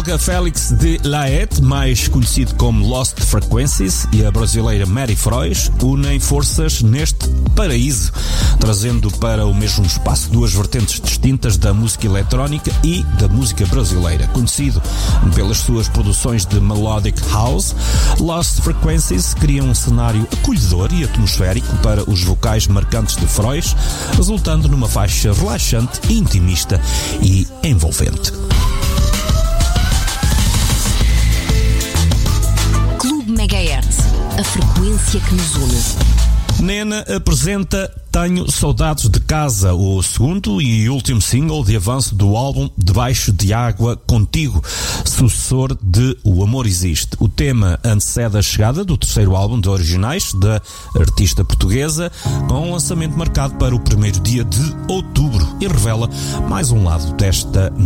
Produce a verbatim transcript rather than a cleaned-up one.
belga Félix de Laet, mais conhecido como Lost Frequencies, e a brasileira Mary Frois unem forças neste paraíso, trazendo para o mesmo espaço duas vertentes distintas da música eletrónica e da música brasileira. Conhecido pelas suas produções de melodic house, Lost Frequencies cria um cenário acolhedor e atmosférico para os vocais marcantes de Frois, resultando numa faixa relaxante, intimista e envolvente. Clube Megahertz, a frequência que nos une. Nena apresenta Tenho Saudades de Casa, o segundo e último single de avanço do álbum Debaixo de Água Contigo, sucessor de O Amor Existe. O tema antecede a chegada do terceiro álbum de originais da artista portuguesa, com um lançamento marcado para o primeiro dia de outubro, e revela mais um lado desta